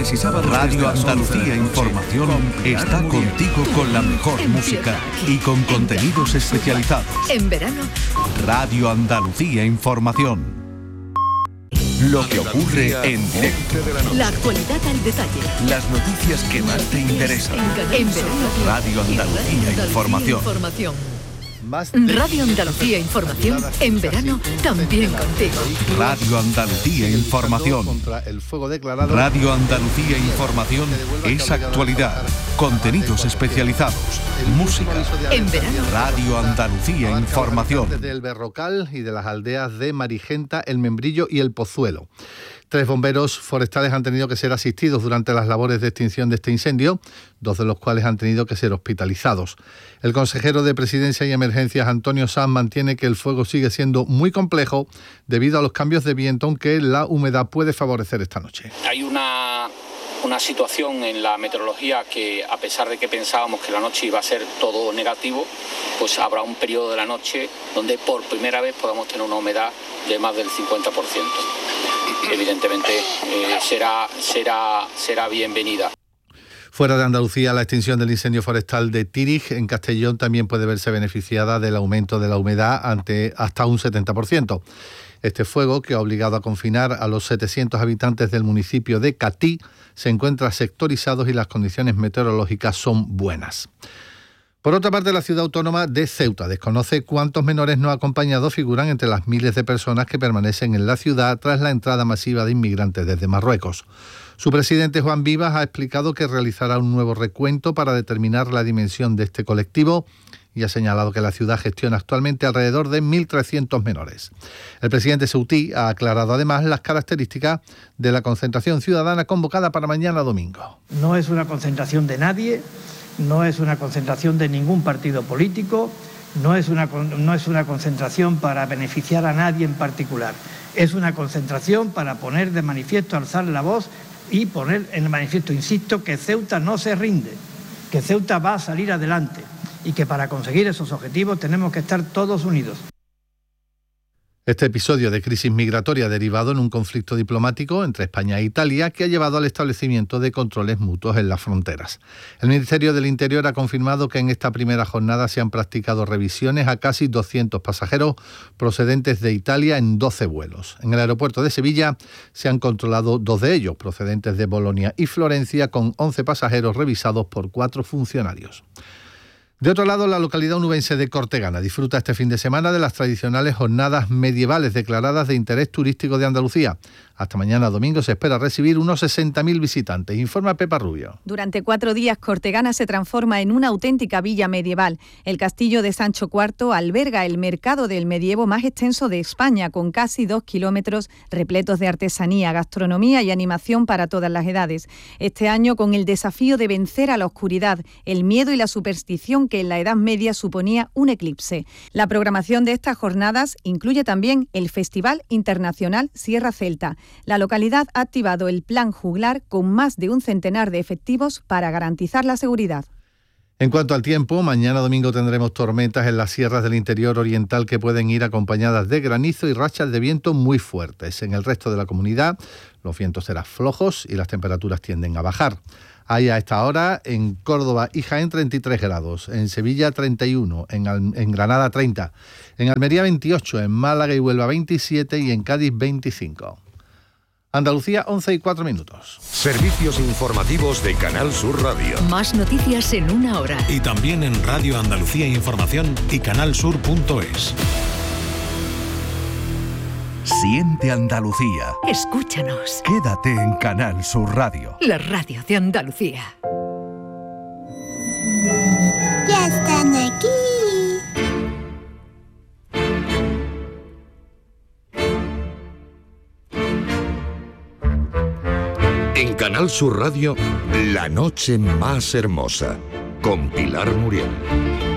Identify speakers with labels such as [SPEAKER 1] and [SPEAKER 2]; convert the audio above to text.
[SPEAKER 1] Jueves y sábados Radio Andalucía Información está contigo con la mejor música y con contenidos especializados.
[SPEAKER 2] En verano,
[SPEAKER 1] Radio Andalucía Información. Lo que ocurre en directo.
[SPEAKER 2] la actualidad al detalle.
[SPEAKER 1] Las noticias que más te interesan.
[SPEAKER 2] En verano,
[SPEAKER 1] Radio Andalucía Información.
[SPEAKER 2] Radio Andalucía Información, en verano también contigo.
[SPEAKER 1] Radio Andalucía Información. Radio Andalucía Información es actualidad, contenidos especializados, música.
[SPEAKER 2] En verano,
[SPEAKER 1] Radio Andalucía Información.
[SPEAKER 3] Desde el Berrocal y de las aldeas de Marigenta, El Membrillo y El Pozuelo. 3 bomberos forestales han tenido que ser asistidos durante las labores de extinción de este incendio, 2 de los cuales han tenido que ser hospitalizados. El consejero de Presidencia y Emergencias, Antonio Sanz, mantiene que el fuego sigue siendo muy complejo debido a los cambios de viento, aunque la humedad puede favorecer esta noche.
[SPEAKER 4] Hay una situación en la meteorología que, a pesar de que pensábamos que la noche iba a ser todo negativo, pues habrá un periodo de la noche donde por primera vez podamos tener una humedad de más del 50%. Evidentemente será bienvenida.
[SPEAKER 3] Fuera de Andalucía, la extinción del incendio forestal de Tírig en Castellón también puede verse beneficiada del aumento de la humedad hasta un 70%. Este fuego, que ha obligado a confinar a los 700 habitantes del municipio de Catí, se encuentra sectorizado y las condiciones meteorológicas son buenas. Por otra parte, la ciudad autónoma de Ceuta desconoce cuántos menores no acompañados figuran entre las miles de personas que permanecen en la ciudad tras la entrada masiva de inmigrantes desde Marruecos. Su presidente, Juan Vivas, ha explicado que realizará un nuevo recuento para determinar la dimensión de este colectivo y ha señalado que la ciudad gestiona actualmente alrededor de 1.300 menores. El presidente ceutí ha aclarado además las características de la concentración ciudadana convocada para mañana domingo.
[SPEAKER 5] No es una concentración de nadie, no es una concentración de ningún partido político, no es una concentración para beneficiar a nadie en particular. Es una concentración para poner de manifiesto, alzar la voz y poner en manifiesto, insisto, que Ceuta no se rinde, que Ceuta va a salir adelante y que para conseguir esos objetivos tenemos que estar todos unidos.
[SPEAKER 3] Este episodio de crisis migratoria ha derivado en un conflicto diplomático entre España e Italia que ha llevado al establecimiento de controles mutuos en las fronteras. El Ministerio del Interior ha confirmado que en esta primera jornada se han practicado revisiones a casi 200 pasajeros procedentes de Italia en 12 vuelos. En el aeropuerto de Sevilla se han controlado 2 de ellos, procedentes de Bolonia y Florencia, con 11 pasajeros revisados por 4 funcionarios. De otro lado, la localidad onubense de Cortegana disfruta este fin de semana de las tradicionales jornadas medievales declaradas de interés turístico de Andalucía. Hasta mañana domingo se espera recibir unos 60.000 visitantes, informa Pepa Rubio.
[SPEAKER 6] Durante 4 días, Cortegana se transforma en una auténtica villa medieval. El castillo de Sancho IV alberga el mercado del medievo más extenso de España, con casi 2 kilómetros repletos de artesanía, gastronomía y animación para todas las edades. Este año, con el desafío de vencer a la oscuridad, el miedo y la superstición que en la Edad Media suponía un eclipse. La programación de estas jornadas incluye también el Festival Internacional Sierra Celta. La localidad ha activado el Plan Juglar con más de un centenar de efectivos para garantizar la seguridad.
[SPEAKER 3] En cuanto al tiempo, mañana domingo tendremos tormentas en las sierras del interior oriental que pueden ir acompañadas de granizo y rachas de viento muy fuertes. En el resto de la comunidad, los vientos serán flojos y las temperaturas tienden a bajar. Hay a esta hora en Córdoba y Jaén 33 grados, en Sevilla 31, en Granada 30, en Almería 28, en Málaga y Huelva 27 y en Cádiz 25. Andalucía, 11:04.
[SPEAKER 7] Servicios informativos de Canal Sur Radio.
[SPEAKER 2] Más noticias en una hora.
[SPEAKER 1] Y también en Radio Andalucía Información y canalsur.es. Siente Andalucía.
[SPEAKER 2] Escúchanos.
[SPEAKER 1] Quédate en Canal Sur Radio.
[SPEAKER 2] La radio de Andalucía.
[SPEAKER 8] Ya están aquí.
[SPEAKER 7] En Canal Sur Radio, La Noche Más Hermosa, con Pilar Muriel.